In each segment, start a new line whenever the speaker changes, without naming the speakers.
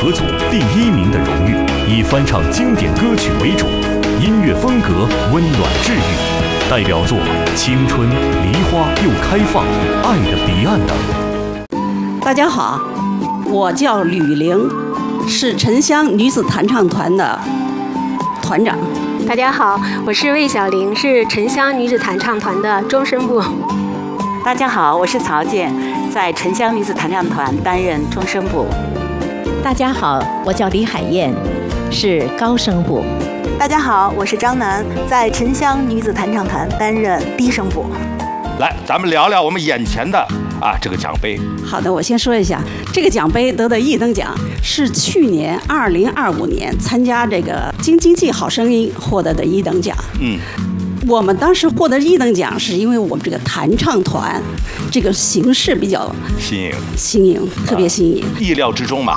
合组第1名的荣誉，以翻唱经典歌曲为主，音乐风格温暖治愈，代表作《青春》《梨花又开放》《爱的彼岸》等。
大家好，我叫吕玲，是沉香女子弹唱团的团长。
大家好，我是魏小玲，是沉香女子弹唱团的终身部。
大家好，我是曹健，在沉香女子弹唱团担任终身部。
大家好，我叫李海燕，是高声部。
大家好，我是张楠，在沉香女子弹唱团担任低声部。
来，咱们聊聊我们眼前的这个奖杯。
好的，我先说一下，这个奖杯得的一等奖是去年2025年参加这个京津冀好声音获得的一等奖。我们当时获得一等奖是因为我们这个弹唱团这个形式比较新颖，特别新颖，
意料之中嘛。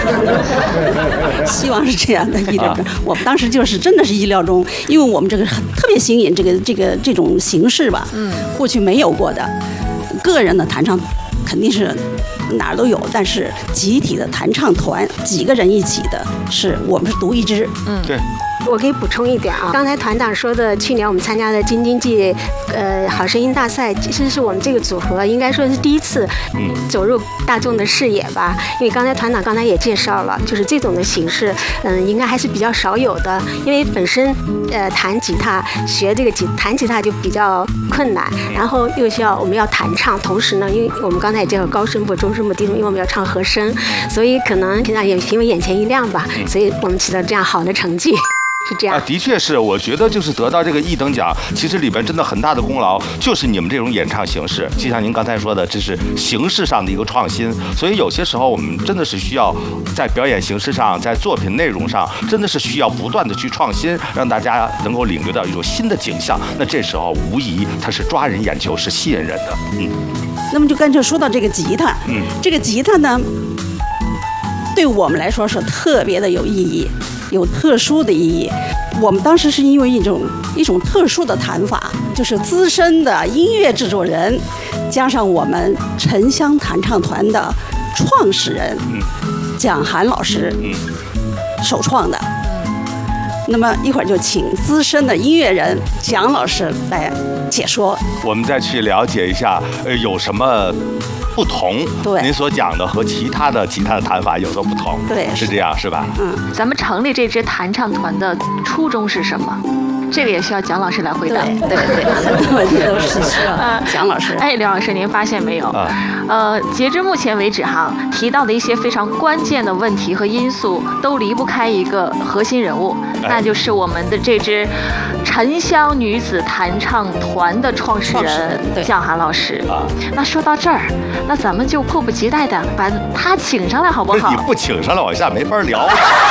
希望是这样的，意料中。我们当时就是真的是意料中，因为我们这个特别新颖，这种形式吧，过去没有过的。个人的弹唱肯定是哪儿都有，但是集体的弹唱团几个人一起的，我们是独一支。
对。
我可以补充一点啊，刚才团长说的，去年我们参加的京津冀好声音大赛，其实是我们这个组合应该说是第一次走入大众的视野吧。因为刚才团长刚才也介绍了，就是这种的形式，应该还是比较少有的。因为本身弹吉他学这个弹吉他就比较困难，然后又我们要弹唱，同时呢，因为我们刚才也介绍高声部、中声部、低声部，因为我们要唱和声，所以可能现在也因为眼前一亮吧，所以我们取得这样好的成绩。是这样
的确是，我觉得就是得到这个一等奖，其实里边真的很大的功劳就是你们这种演唱形式。就像您刚才说的，这是形式上的一个创新，所以有些时候我们真的是需要在表演形式上，在作品内容上，真的是需要不断的去创新，让大家能够领略到一种新的景象。那这时候无疑它是抓人眼球，是吸引人的。
那么就干脆说到这个吉他，这个吉他呢，对我们来说是特别的有意义。有特殊的意义。我们当时是因为一种特殊的弹法，就是资深的音乐制作人，加上我们沉香弹唱团的创始人蒋涵老师首创的。那么一会儿就请资深的音乐人蒋老师来解说。
我们再去了解一下，有什么不同？对，您所讲的和其他的吉他的弹法有所不同。
对，
是这样，是吧？
咱们成立这支弹唱团的初衷是什么？这个也需要蒋老师来回答。
对，问题都是需要蒋老师。
刘老师，您发现没有？截至目前为止提到的一些非常关键的问题和因素，都离不开一个核心人物，那就是我们的这支沉香女子弹唱团的创始人蒋涵老师。那说到这儿，那咱们就迫不及待的把他请上来，好不好？
你不请上来，往下没法聊。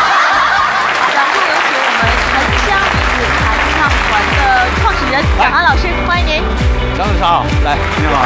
创始人蒋涵老师，欢迎您。
蒋老师好，来，你好。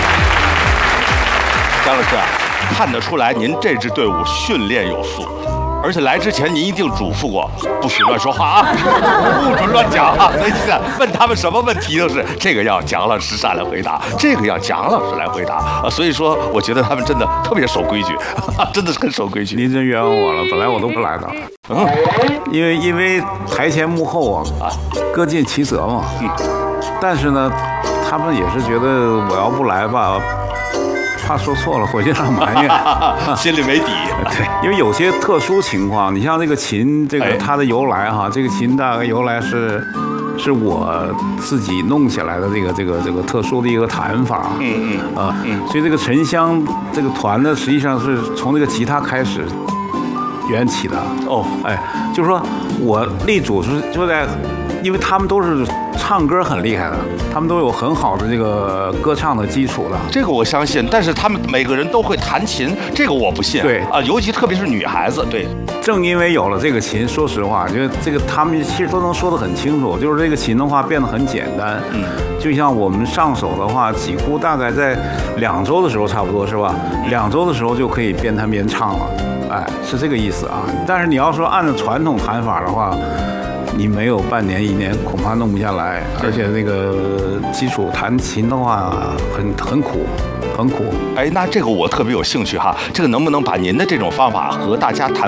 蒋老师，看得出来您这支队伍训练有素，而且来之前您一定嘱咐过，不许乱说话不准乱讲所以现在问他们什么问题都是这个要蒋老师上来回答，这个要蒋老师来回答所以说，我觉得他们真的特别守规矩，真的是很守规矩。
您真冤枉我了，本来我都不来的。因为台前幕后各尽其责嘛。但是呢，他们也是觉得我要不来吧，怕说错了回去让埋怨，
心里没底。
对，因为有些特殊情况，你像这个琴，它的由来这个琴大概由来是我自己弄起来的这个特殊的一个弹法。所以这个沉香这个团呢，实际上是从这个吉他开始缘起的。就是说我立主就在，因为他们都是唱歌很厉害的，他们都有很好的这个歌唱的基础的。
这个我相信，但是他们每个人都会弹琴，这个我不信。对尤其特别是女孩子。对，
正因为有了这个琴，说实话，觉得这个他们其实都能说得很清楚，就是这个琴的话变得很简单。就像我们上手的话，几乎大概在2周的时候，差不多是吧？2周的时候就可以边弹边唱了。是这个意思啊。但是你要说按照传统弹法的话，你没有半年1年恐怕弄不下来，而且那个基础弹琴的话很苦。那这个我特别有兴趣这个能不能把您的这种方法和大家弹